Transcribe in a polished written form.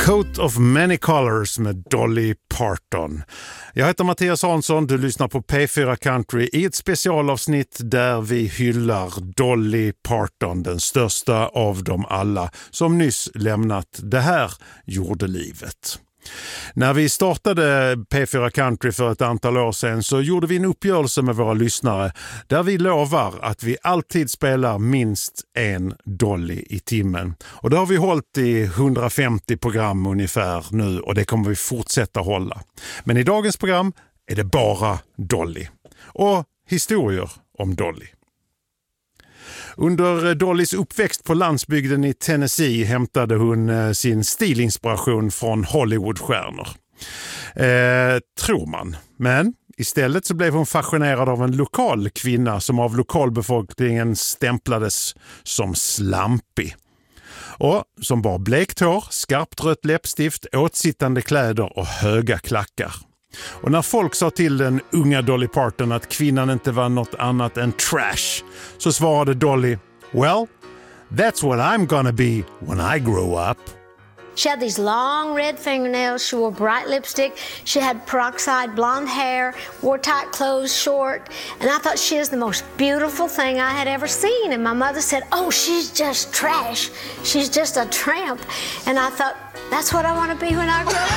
Coat of Many Colors med Dolly Parton. Jag heter Mattias Hansson, du lyssnar på P4 Country i ett specialavsnitt där vi hyllar Dolly Parton, den största av dem alla, som nyss lämnat det här jordelivet. När vi startade P4 Country för ett antal år sedan så gjorde vi en uppgörelse med våra lyssnare där vi lovar att vi alltid spelar minst en Dolly i timmen. Och det har vi hållit i 150 program ungefär nu och det kommer vi fortsätta hålla. Men i dagens program är det bara Dolly och historier om Dolly. Under Dollys uppväxt på landsbygden i Tennessee hämtade hon sin stilinspiration från Hollywoodstjärnor. Tror man. Men istället så blev hon fascinerad av en lokal kvinna som av lokalbefolkningen stämplades som slampig. Och som bar blekt hår, skarpt rött läppstift, åtsittande kläder och höga klackar. Och när folk sa till den unga Dolly Parton att kvinnan inte var något annat än trash så svarade Dolly, "Well, that's what I'm gonna be when I grow up." She had these long red fingernails, she wore bright lipstick, she had peroxide blonde hair, wore tight clothes, short, and I thought she was the most beautiful thing I had ever seen. And my mother said, "Oh, she's just trash. She's just a tramp." And I thought, that's what I want to be when I grow up.